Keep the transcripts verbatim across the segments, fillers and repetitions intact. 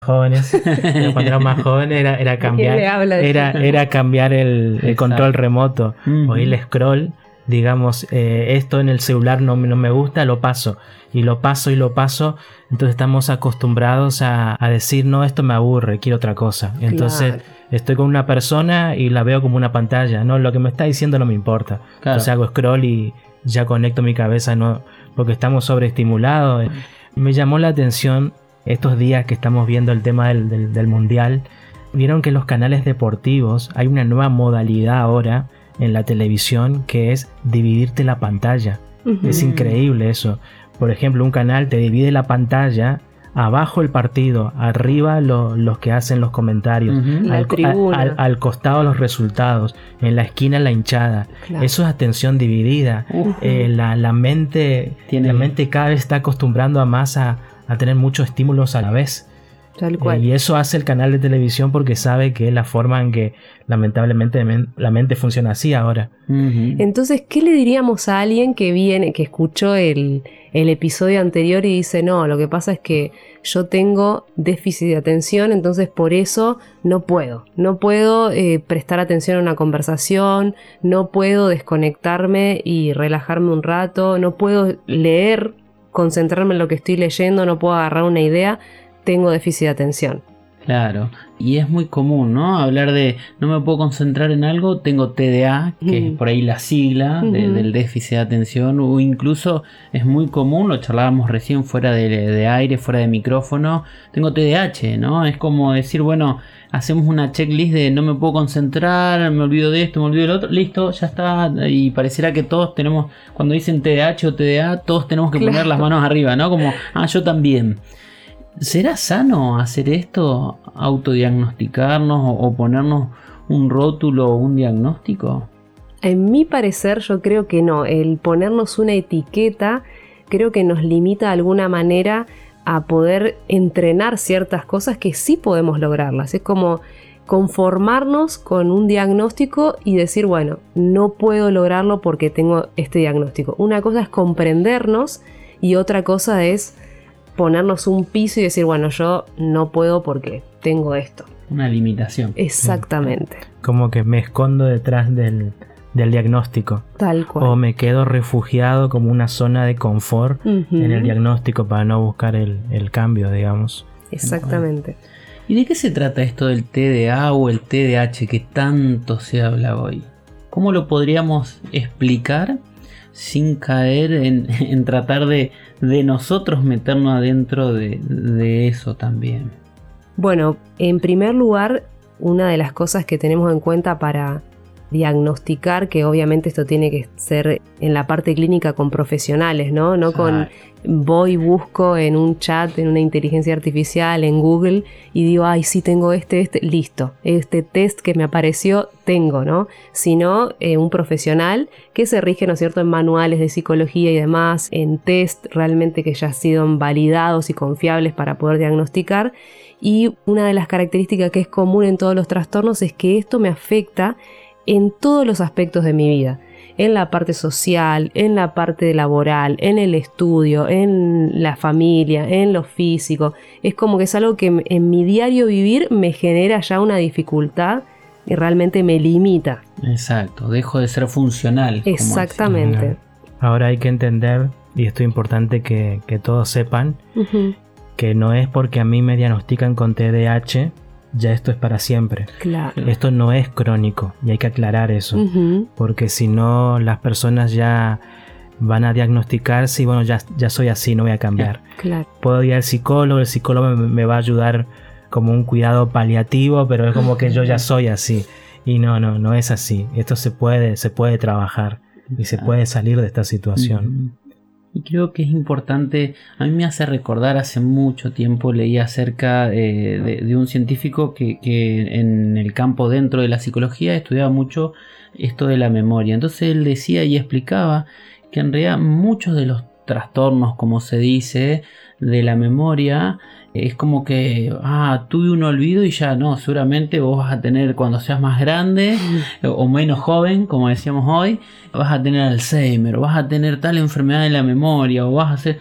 jóvenes, cuando éramos más jóvenes era, era cambiar era, era cambiar el, el control remoto uh-huh. o el scroll, digamos, eh, esto en el celular no, no me gusta, lo paso y lo paso y lo paso, entonces estamos acostumbrados a, a decir no, esto me aburre, quiero otra cosa, entonces claro. estoy con una persona y la veo como una pantalla, no, lo que me está diciendo no me importa, claro. entonces hago scroll y ya conecto mi cabeza, no, porque estamos sobreestimulados. Me llamó la atención estos días que estamos viendo el tema del, del, del mundial. Vieron que en los canales deportivos hay una nueva modalidad ahora en la televisión que es dividirte la pantalla. Uh-huh. Es increíble eso. Por ejemplo, un canal te divide la pantalla, abajo el partido, arriba lo, los que hacen los comentarios, uh-huh. al, al, al, al costado los resultados, en la esquina la hinchada. Claro. Eso es atención dividida. Uh-huh. Eh, la, la mente Tiene... la mente cada vez está acostumbrando a más a a tener muchos estímulos a la vez. Tal cual. Eh, y eso hace el canal de televisión porque sabe que es la forma en que lamentablemente la mente funciona así ahora. Uh-huh. Entonces, ¿qué le diríamos a alguien que viene, que escuchó el, el episodio anterior y dice, no, lo que pasa es que yo tengo déficit de atención, entonces por eso no puedo. No puedo eh, prestar atención a una conversación, no puedo desconectarme y relajarme un rato, no puedo leer, concentrarme en lo que estoy leyendo, no puedo agarrar una idea, tengo déficit de atención. Claro, y es muy común, ¿no? Hablar de no me puedo concentrar en algo, tengo T D A, que uh-huh. es por ahí la sigla de, uh-huh. del déficit de atención, o incluso es muy común, lo charlábamos recién fuera de, de aire, fuera de micrófono, tengo T D A H, ¿no? Es como decir, bueno, hacemos una checklist de no me puedo concentrar, me olvido de esto, me olvido del otro, listo, ya está, y pareciera que todos tenemos, cuando dicen T D A H o T D A, todos tenemos que claro. poner las manos arriba, ¿no? Como, ah, yo también. ¿Será sano hacer esto, autodiagnosticarnos o, o ponernos un rótulo o un diagnóstico? En mi parecer, yo creo que no. El ponernos una etiqueta creo que nos limita de alguna manera a poder entrenar ciertas cosas que sí podemos lograrlas. Es como conformarnos con un diagnóstico y decir, bueno, no puedo lograrlo porque tengo este diagnóstico. Una cosa es comprendernos y otra cosa es ponernos un piso y decir, bueno, yo no puedo porque tengo esto. Una limitación. Exactamente. Como que me escondo detrás del, del diagnóstico. Tal cual. O me quedo refugiado como una zona de confort uh-huh. en el diagnóstico para no buscar el, el cambio, digamos. Exactamente. ¿Y de qué se trata esto del T D A o el T D A H que tanto se habla hoy? ¿Cómo lo podríamos explicar sin caer en, en tratar de, de nosotros meternos adentro de, de eso también? Bueno, en primer lugar, una de las cosas que tenemos en cuenta para diagnosticar, que obviamente esto tiene que ser en la parte clínica con profesionales, ¿no? No con voy, busco en un chat, en una inteligencia artificial, en Google y digo, ay, sí tengo este, este, listo, este test que me apareció, tengo, ¿no? Sino eh, un profesional que se rige, ¿no es cierto?, en manuales de psicología y demás, en test realmente que ya han sido validados y confiables para poder diagnosticar. Y una de las características que es común en todos los trastornos es que esto me afecta en todos los aspectos de mi vida, en la parte social, en la parte laboral, en el estudio, en la familia, en lo físico. Es como que es algo que en mi diario vivir me genera ya una dificultad y realmente me limita. Exacto, dejo de ser funcional. Exactamente. Ahora hay que entender, y esto es importante que, que todos sepan, uh-huh. que no es porque a mí me diagnostican con T D A H, ya esto es para siempre. Claro. Esto no es crónico y hay que aclarar eso, uh-huh. porque si no las personas ya van a diagnosticarse y bueno, ya, ya soy así, no voy a cambiar. Claro. Puedo ir al psicólogo, el psicólogo me, me va a ayudar como un cuidado paliativo, pero es como que yo ya soy así. Y no, no, no es así. Esto se puede, se puede trabajar y se puede salir de esta situación. Uh-huh. Y creo que es importante, a mí me hace recordar, hace mucho tiempo leí acerca eh, de, de un científico que, que en el campo dentro de la psicología estudiaba mucho esto de la memoria. Entonces él decía y explicaba que en realidad muchos de los trastornos, como se dice, de la memoria, es como que, ah, tuve un olvido y ya no, seguramente vos vas a tener cuando seas más grande o menos joven, como decíamos hoy, vas a tener Alzheimer, o vas a tener tal enfermedad de la memoria, o vas a hacer...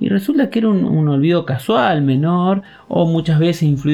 y resulta que era un, un olvido casual, menor, o muchas veces influido